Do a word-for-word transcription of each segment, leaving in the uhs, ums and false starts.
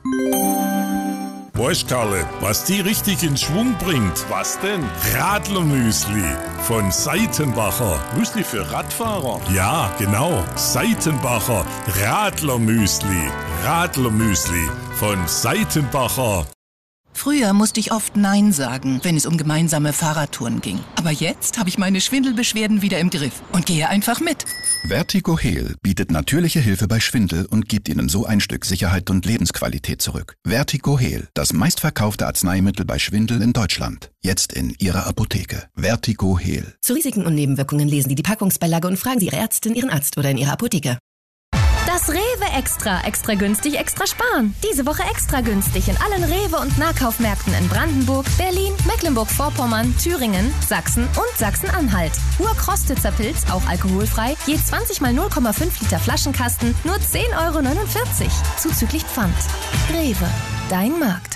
Weißt Karle, was die richtig in Schwung bringt? Was denn? Radlermüsli von Seitenbacher. Müsli für Radfahrer? Ja, genau. Seitenbacher Radlermüsli. Radlermüsli von Seitenbacher. Früher musste ich oft Nein sagen, wenn es um gemeinsame Fahrradtouren ging. Aber jetzt habe ich meine Schwindelbeschwerden wieder im Griff und gehe einfach mit. Vertigo-Heal bietet natürliche Hilfe bei Schwindel und gibt Ihnen so ein Stück Sicherheit und Lebensqualität zurück. Vertigo-Heal, das meistverkaufte Arzneimittel bei Schwindel in Deutschland. Jetzt in Ihrer Apotheke. Vertigo-Heal. Zu Risiken und Nebenwirkungen lesen Sie die Packungsbeilage und fragen Sie Ihre Ärztin, Ihren Arzt oder in Ihrer Apotheke. Das Rewe Extra. Extra günstig, extra sparen. Diese Woche extra günstig in allen Rewe- und Nahkaufmärkten in Brandenburg, Berlin, Mecklenburg-Vorpommern, Thüringen, Sachsen und Sachsen-Anhalt. Urkrostitzer Pilz, auch alkoholfrei, je zwanzig mal null Komma fünf Liter Flaschenkasten, nur zehn Euro neunundvierzig. Zuzüglich Pfand. Rewe, dein Markt.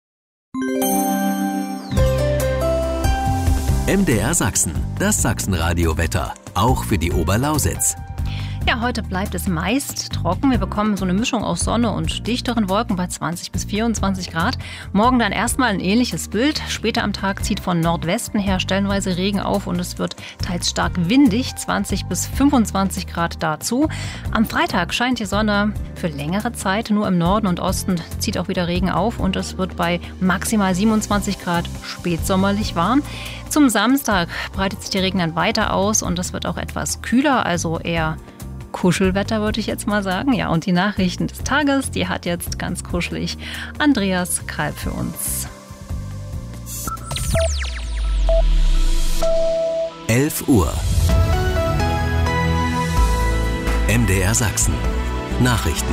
M D R Sachsen, das Sachsenradio-Wetter, auch für die Oberlausitz. Ja, heute bleibt es meist trocken. Wir bekommen so eine Mischung aus Sonne und dichteren Wolken bei zwanzig bis vierundzwanzig Grad. Morgen dann erstmal ein ähnliches Bild. Später am Tag zieht von Nordwesten her stellenweise Regen auf und es wird teils stark windig, zwanzig bis fünfundzwanzig Grad dazu. Am Freitag scheint die Sonne für längere Zeit. Nur im Norden und Osten zieht auch wieder Regen auf und es wird bei maximal siebenundzwanzig Grad spätsommerlich warm. Zum Samstag breitet sich der Regen dann weiter aus und es wird auch etwas kühler, also eher Kuschelwetter, würde ich jetzt mal sagen. Ja, und die Nachrichten des Tages, die hat jetzt ganz kuschelig Andreas Kalb für uns. elf Uhr. M D R Sachsen. Nachrichten.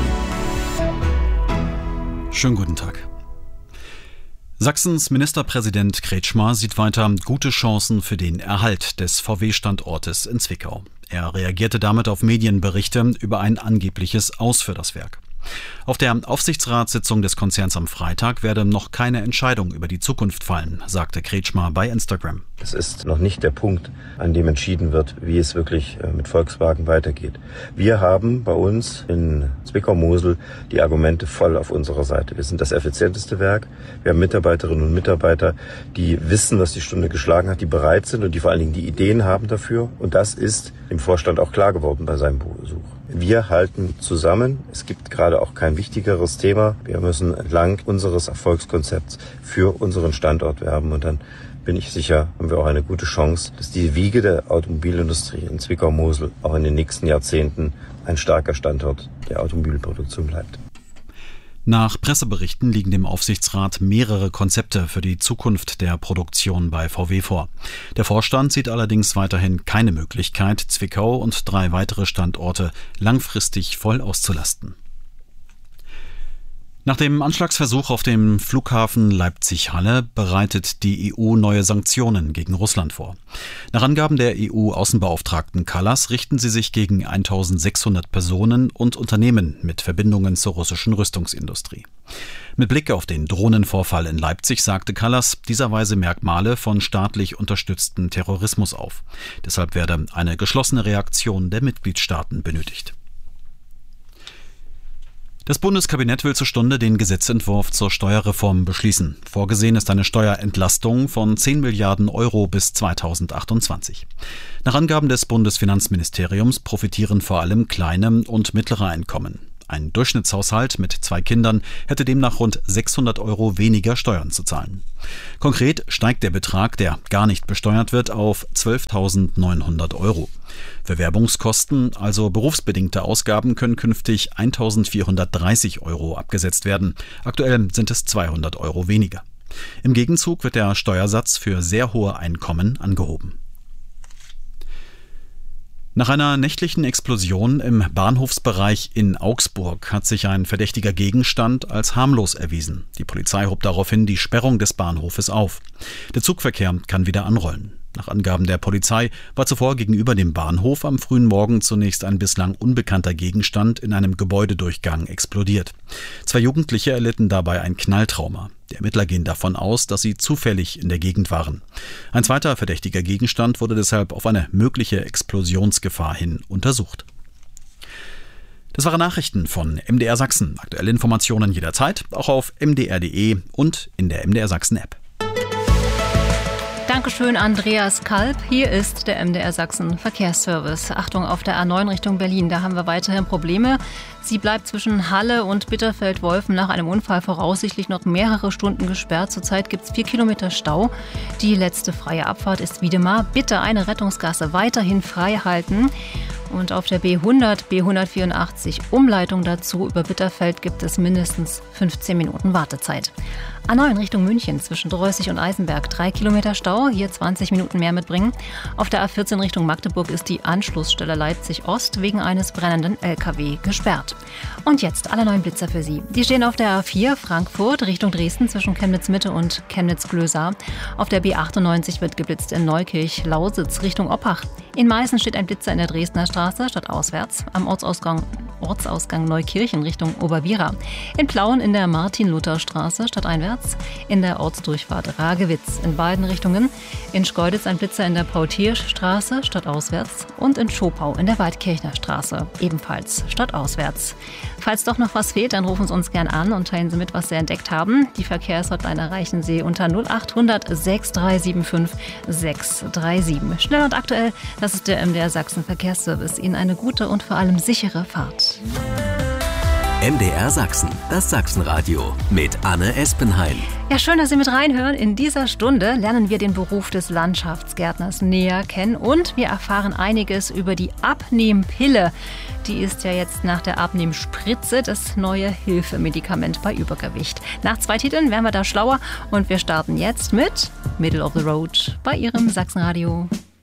Schönen guten Tag. Sachsens Ministerpräsident Kretschmer sieht weiter gute Chancen für den Erhalt des V W-Standortes in Zwickau. Er reagierte damit auf Medienberichte über ein angebliches Aus für das Werk. Auf der Aufsichtsratssitzung des Konzerns am Freitag werde noch keine Entscheidung über die Zukunft fallen, sagte Kretschmer bei Instagram. Es ist noch nicht der Punkt, an dem entschieden wird, wie es wirklich mit Volkswagen weitergeht. Wir haben bei uns in Zwickau-Mosel die Argumente voll auf unserer Seite. Wir sind das effizienteste Werk. Wir haben Mitarbeiterinnen und Mitarbeiter, die wissen, was die Stunde geschlagen hat, die bereit sind und die vor allen Dingen die Ideen haben dafür. Und das ist dem Vorstand auch klar geworden bei seinem Besuch. Wir halten zusammen. Es gibt gerade auch kein wichtigeres Thema. Wir müssen entlang unseres Erfolgskonzepts für unseren Standort werben. Und dann bin ich sicher, haben wir auch eine gute Chance, dass die Wiege der Automobilindustrie in Zwickau-Mosel auch in den nächsten Jahrzehnten ein starker Standort der Automobilproduktion bleibt. Nach Presseberichten liegen dem Aufsichtsrat mehrere Konzepte für die Zukunft der Produktion bei V W vor. Der Vorstand sieht allerdings weiterhin keine Möglichkeit, Zwickau und drei weitere Standorte langfristig voll auszulasten. Nach dem Anschlagsversuch auf dem Flughafen Leipzig-Halle bereitet die E U neue Sanktionen gegen Russland vor. Nach Angaben der E U-Außenbeauftragten Kallas richten sie sich gegen eintausendsechshundert Personen und Unternehmen mit Verbindungen zur russischen Rüstungsindustrie. Mit Blick auf den Drohnenvorfall in Leipzig sagte Kallas, dieser weise Merkmale von staatlich unterstützten Terrorismus auf. Deshalb werde eine geschlossene Reaktion der Mitgliedstaaten benötigt. Das Bundeskabinett will zur Stunde den Gesetzentwurf zur Steuerreform beschließen. Vorgesehen ist eine Steuerentlastung von zehn Milliarden Euro bis zweitausendachtundzwanzig. Nach Angaben des Bundesfinanzministeriums profitieren vor allem kleine und mittlere Einkommen. Ein Durchschnittshaushalt mit zwei Kindern hätte demnach rund sechshundert Euro weniger Steuern zu zahlen. Konkret steigt der Betrag, der gar nicht besteuert wird, auf zwölftausendneunhundert Euro. Für Werbungskosten, also berufsbedingte Ausgaben, können künftig eintausendvierhundertdreißig Euro abgesetzt werden. Aktuell sind es zweihundert Euro weniger. Im Gegenzug wird der Steuersatz für sehr hohe Einkommen angehoben. Nach einer nächtlichen Explosion im Bahnhofsbereich in Augsburg hat sich ein verdächtiger Gegenstand als harmlos erwiesen. Die Polizei hob daraufhin die Sperrung des Bahnhofes auf. Der Zugverkehr kann wieder anrollen. Nach Angaben der Polizei war zuvor gegenüber dem Bahnhof am frühen Morgen zunächst ein bislang unbekannter Gegenstand in einem Gebäudedurchgang explodiert. Zwei Jugendliche erlitten dabei ein Knalltrauma. Die Ermittler gehen davon aus, dass sie zufällig in der Gegend waren. Ein zweiter verdächtiger Gegenstand wurde deshalb auf eine mögliche Explosionsgefahr hin untersucht. Das waren Nachrichten von M D R Sachsen. Aktuelle Informationen jederzeit, auch auf m d r punkt d e und in der M D R Sachsen App. Dankeschön, Andreas Kalb. Hier ist der M D R Sachsen Verkehrsservice. Achtung, auf der A neun Richtung Berlin, da haben wir weiterhin Probleme. Sie bleibt zwischen Halle und Bitterfeld-Wolfen nach einem Unfall voraussichtlich noch mehrere Stunden gesperrt. Zurzeit gibt es vier Kilometer Stau. Die letzte freie Abfahrt ist Wiedemar. Bitte eine Rettungsgasse weiterhin frei halten. Und auf der B hundert, B hundertvierundachtzig Umleitung dazu über Bitterfeld gibt es mindestens fünfzehn Minuten Wartezeit. A neun Richtung München zwischen Dreußig und Eisenberg, drei Kilometer Stau, hier zwanzig Minuten mehr mitbringen. Auf der A vierzehn Richtung Magdeburg ist die Anschlussstelle Leipzig Ost wegen eines brennenden L K W gesperrt. Und jetzt alle neuen Blitzer für Sie. Die stehen auf der A vier Frankfurt Richtung Dresden zwischen Chemnitz Mitte und Chemnitz Glösar. Auf der B achtundneunzig wird geblitzt in Neukirch, Lausitz Richtung Oppach. In Meißen steht ein Blitzer in der Dresdner Straße stadtauswärts, am Ortsausgang, Ortsausgang Neukirchen Richtung Oberwiera. In Plauen in der Martin-Luther-Straße stadteinwärts, in der Ortsdurchfahrt Ragewitz in beiden Richtungen. In Schkeuditz ein Blitzer in der Paul-Thiersch-Straße stadtauswärts und in Schopau in der Waldkirchner Straße ebenfalls stadtauswärts. Falls doch noch was fehlt, dann rufen Sie uns gern an und teilen Sie mit, was Sie entdeckt haben. Die Verkehrshotline erreichen Sie unter null acht hundert sechs drei sieben fünf sechs drei sieben. Schnell und aktuell, das ist der M D R Sachsen Verkehrsservice. Ihnen eine gute und vor allem sichere Fahrt. M D R Sachsen, das Sachsenradio mit Anne Espenhain. Ja, schön, dass Sie mit reinhören. In dieser Stunde lernen wir den Beruf des Landschaftsgärtners näher kennen und wir erfahren einiges über die Abnehmpille. Die ist ja jetzt nach der Abnehmspritze das neue Hilfemedikament bei Übergewicht. Nach zwei Titeln werden wir da schlauer und wir starten jetzt mit Middle of the Road bei Ihrem Sachsenradio.